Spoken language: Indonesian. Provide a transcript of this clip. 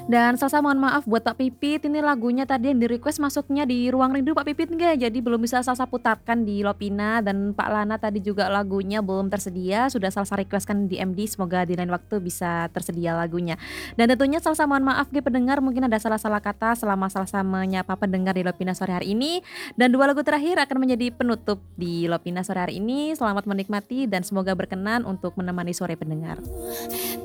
Dan Salsa mohon maaf buat Pak Pipit, ini lagunya tadi yang di-request masuknya di Ruang Rindu Pak Pipit nggak? Jadi belum bisa Salsa putarkan di Lovina dan Pak Lana tadi juga lagunya belum tersedia, sudah Salsa request-kan di MD, semoga di lain waktu bisa tersedia lagunya. Dan tentunya Salsa mohon maaf ge pendengar mungkin ada salah-salah kata selama Salsa menyapa pendengar di Lovina sore hari ini. Dan 2 lagu terakhir akan menjadi penutup di Lovina sore hari ini. Selamat menikmati dan semoga berkenan untuk menemani sore pendengar.